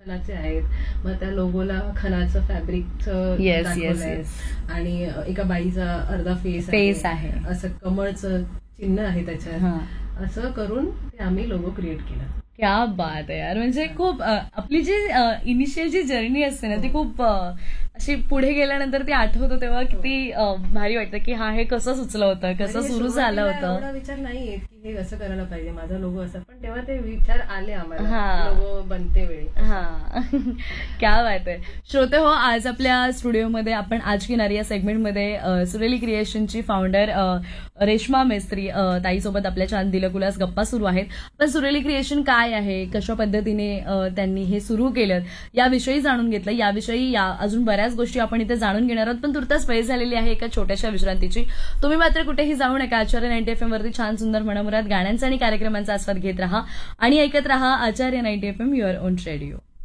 खणाचे आहेत. मग त्या लोगोला खणाचं फॅब्रिकचं येस दाखवलंय. येस आणि एका बाईचा अर्धा फेस आहे. असं कमळचं चिन्ह आहे त्याच्यात. हा, असं करून ते आम्ही लोगो क्रिएट केला. क्या बात आहे यार. म्हणजे खूप आपली जी इनिशियल जी जर्नी असते ना ती खूप अशी पुढे गेल्यानंतर ती आठवतो तेव्हा किती भारी वाटतं की हा हे कसं सुचलं होतं, कसं म्हणजे सुरू झालं सुरुवातीला होतं. एवढा विचार नाही येत की हे असं करायला पाहिजे, माझा लोगो असा, पण तेव्हा ते विचार आले आम्हाला हा. लोगो बनते वेळी. हा क्या बात आहे. श्रोते हो, आज आपल्या स्टुडिओमध्ये आपण आज किनारी या सेगमेंटमध्ये सुरेली क्रिएशनची फाउंडर रेश्मा मेस्त्री ताईसोबत आपल्या छान दिलखुलास गप्पा सुरू आहेत. पण सुरेली क्रिएशन काय आहे, कशा पद्धतीने त्यांनी हे सुरू केलं याविषयी जाणून घेतलं. याविषयी अजून बऱ्याच गोष्टी आपण इथे जाणून घेणार आहोत, पण तुर्तास वेळ झालेली आहे एका छोट्याशा विश्रांतीची. तुम्ही मात्र कुठेही जाऊ नका. आचार्य 90 FM वरती छान सुंदर मनमुराद गाण्यांचा आणि कार्यक्रमांचा आस्वाद घेत राहा आणि ऐकत राहा आचार्य 90 FM, युअर ओन रेडिओ.